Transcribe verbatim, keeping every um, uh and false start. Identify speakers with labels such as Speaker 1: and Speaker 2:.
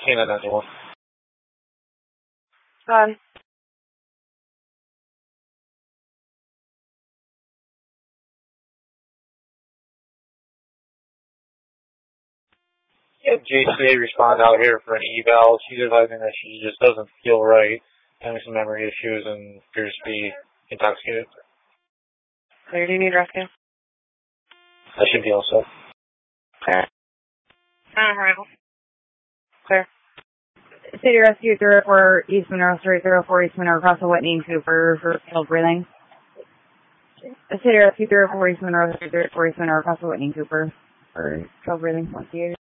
Speaker 1: Canada ninety-one.
Speaker 2: Hi.
Speaker 1: Yeah, J C A responded out here for an eval. She's advising that she just doesn't feel right, having some memory issues, and appears to be intoxicated.
Speaker 2: Clear, do you need rescue?
Speaker 1: That should be all set.
Speaker 2: Clear. On arrival. Clear. City Rescue zero four East Monroe Street, zero four East Monroe, across the Whitney and Cooper for field breathing. City Rescue zero four East Monroe Street, zero four East Monroe, across the Whitney and Cooper for field breathing.